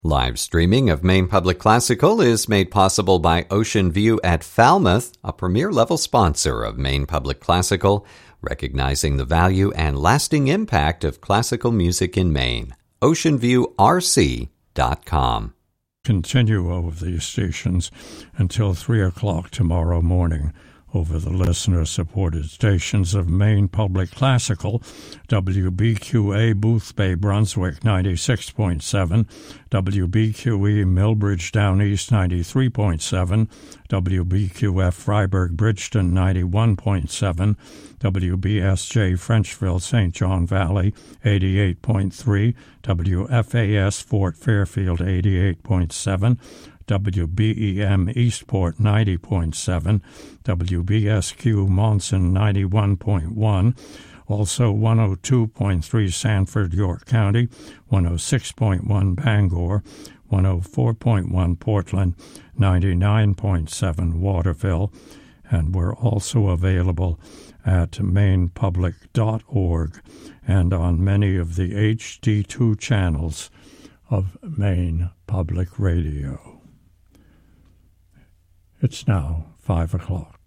Live streaming of Maine Public Classical is made possible by Ocean View at Falmouth, a premier-level sponsor of Maine Public Classical, recognizing the value and lasting impact of classical music in Maine. OceanViewRC.com. Continue over these stations until 3 o'clock tomorrow morning over the listener-supported stations of Maine Public Classical, WBQA Boothbay Brunswick 96.7, WBQE Millbridge Down East 93.7, WBQF Freiburg Bridgeton 91.7, WBSJ Frenchville St. John Valley 88.3, WFAS Fort Fairfield 88.7, WBEM Eastport 90.7, WBSQ Monson 91.1, also 102.3 Sanford, York County, 106.1 Bangor, 104.1 Portland, 99.7 Waterville, and we're also available at mainepublic.org and on many of the HD2 channels of Maine Public Radio. It's now 5 o'clock.